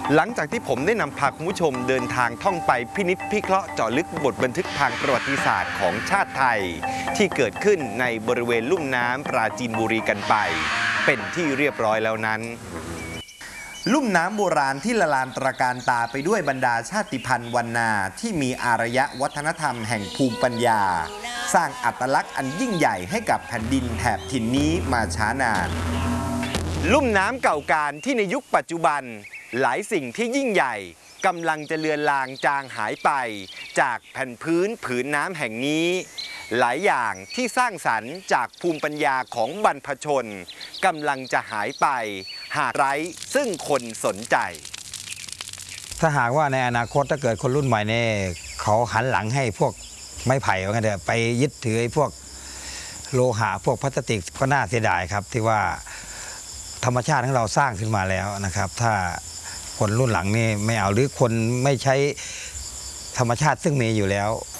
หลังจากที่ผมได้นำพาคุณผู้ชมเดินทางท่องไปพินิจพิเคราะห์เจาะลึกบทบันทึกทางประวัติศาสตร์ของชาติไทยที่เกิดขึ้นในบริเวณลุ่มน้ำปราจีนบุรีกันไปเป็นที่เรียบร้อยแล้วนั้นลุ่มน้ำโบราณที่ละลานตระการตาไปด้วยบรรดาชาติพันธุ์วรรณาที่มีอารยวัฒนธรรมแห่งภูมิปัญญาสร้างอัตลักษณ์อันยิ่งใหญ่ให้กับแผ่นดินแถบถิ่นนี้มาช้านานลุ่มน้ำเก่าการที่ในยุคปัจจุบันหลายสิ่งที่ยิ่งใหญ่กำลังจะเลือนลางจางหายไปจากแผ่นพื้นผืนน้ำแห่งนี้หลายอย่างที่สร้างสรรค์จากภูมิปัญญาของบรรพชนกำลังจะหายไปหากไร้ซึ่งคนสนใจถ้าหากว่าในอนาคตถ้าเกิดคนรุ่นใหม่เนี่ยเขาหันหลังให้พวกไม้ไผ่ว่างั้นเถอะไปยึดถือพวกโลหะพวกพลาสติกก็น่าเสียดายครับที่ว่าธรรมชาติของเราสร้างขึ้นมาแล้วนะครับถ้าคนรุ่นหลังนี่ไม่เอาหรือคนไม่ใช้ธรรมชาติซึ่งมีอยู่แล้ว